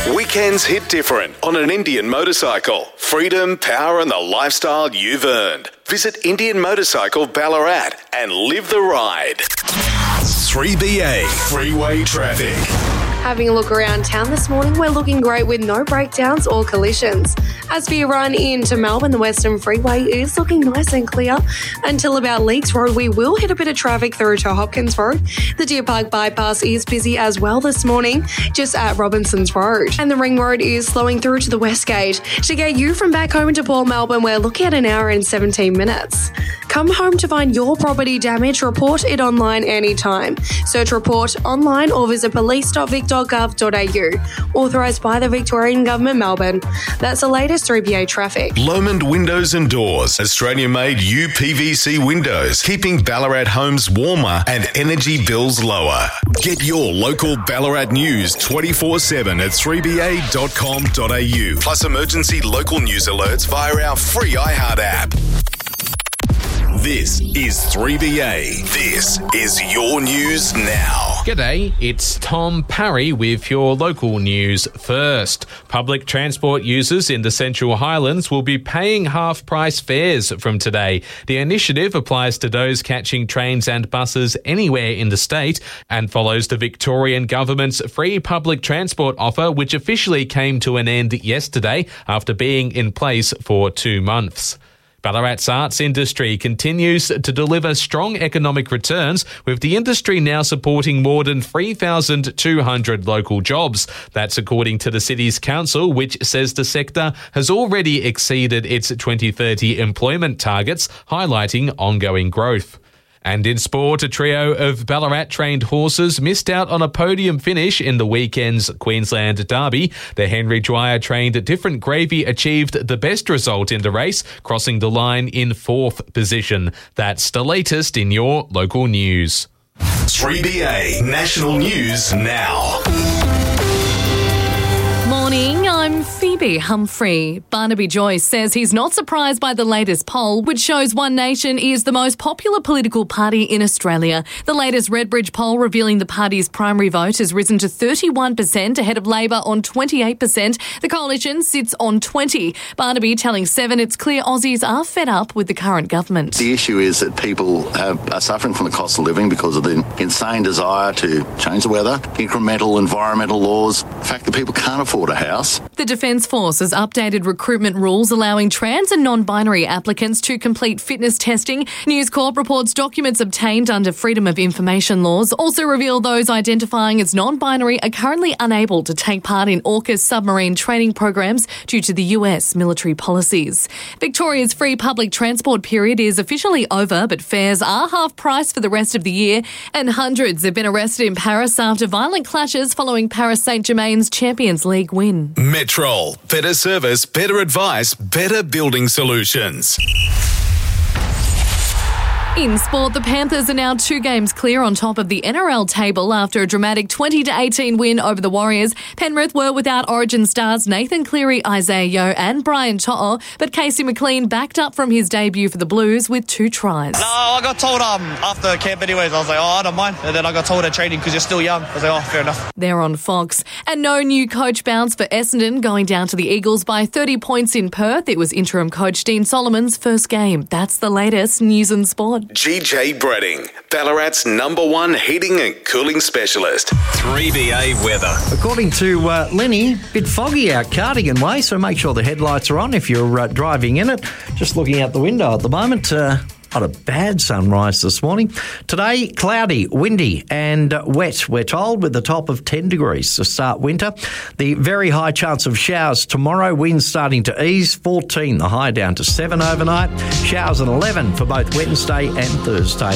Weekends hit different on an Indian motorcycle. Freedom, power and the lifestyle you've earned. Visit Indian Motorcycle Ballarat and live the ride. 3BA Freeway Traffic. Having a look around town this morning, we're looking great with no breakdowns or collisions. As for your run into Melbourne, the Western Freeway is looking nice and clear until about Leakes Road. We will hit a bit of traffic through to Hopkins Road. The Deer Park bypass is busy as well this morning, just at Robinson's Road. And the Ring Road is slowing through to the West Gate. To get you from back home into Port Melbourne, we're looking at an hour and 17 minutes. Come home to find your property damage. Report it online anytime. Search Report online or visit police.vic.gov.au. Authorised by the Victorian Government, Melbourne. That's the latest 3BA traffic. Lomond Windows and Doors. Australian-made UPVC windows, keeping Ballarat homes warmer and energy bills lower. Get your local Ballarat news 24/7 at 3ba.com.au. Plus emergency local news alerts via our free iHeart app. This is 3BA. This is your news now. G'day, it's Tom Parry with your local news first. Public transport users in the Central Highlands will be paying half-price fares from today. The initiative applies to those catching trains and buses anywhere in the state and follows the Victorian Government's free public transport offer, which officially came to an end yesterday after being in place for 2 months. Ballarat's arts industry continues to deliver strong economic returns, with the industry now supporting more than 3,200 local jobs. That's according to the city's council, which says the sector has already exceeded its 2030 employment targets, highlighting ongoing growth. And in sport, a trio of Ballarat-trained horses missed out on a podium finish in the weekend's Queensland Derby. The Henry Dwyer-trained Different Gravy achieved the best result in the race, crossing the line in 4th position. That's the latest in your local news. 3BA National News Now. Morning, I'm Phoebe Humphrey. Barnaby Joyce says he's not surprised by the latest poll, which shows One Nation is the most popular political party in Australia. The latest Redbridge poll revealing the party's primary vote has risen to 31%, ahead of Labor on 28%. The coalition sits on 20%. Barnaby telling Seven it's clear Aussies are fed up with the current government. The issue is that people are suffering from the cost of living because of the insane desire to change the weather, incremental environmental laws, the fact that people can't afford a house. The Defence Force has updated recruitment rules allowing trans and non-binary applicants to complete fitness testing. News Corp reports documents obtained under Freedom of Information laws also reveal those identifying as non-binary are currently unable to take part in AUKUS submarine training programs due to the US military policies. Victoria's free public transport period is officially over, but fares are half price for the rest of the year, and hundreds have been arrested in Paris after violent clashes following Paris Saint-Germain's Champions League win. Metrol. Better service, better advice, better building solutions. In sport, the Panthers are now 2 games clear on top of the NRL table after a dramatic 20-18 win over the Warriors. Penrith were without Origin stars Nathan Cleary, Isaiah Yeo and Brian To'o, but Casey McLean backed up from his debut for the Blues with 2 tries. No, I got told after camp anyways, I was like, I don't mind. And then I got told at training because you're still young. I was like, fair enough. They're on Fox. And no new coach bounce for Essendon, going down to the Eagles by 30 points in Perth. It was interim coach Dean Solomon's first game. That's the latest news and sport. GJ Bredding, Ballarat's #1 heating and cooling specialist. 3BA weather. According to Lenny, bit foggy out Cardigan way, so make sure the headlights are on if you're driving in it. Just looking out the window at the moment. Not a bad sunrise this morning. Today, cloudy, windy and wet, we're told, with the top of 10 degrees to start winter. The very high chance of showers tomorrow, winds starting to ease, 14, the high down to 7 overnight. Showers at 11 for both Wednesday and Thursday.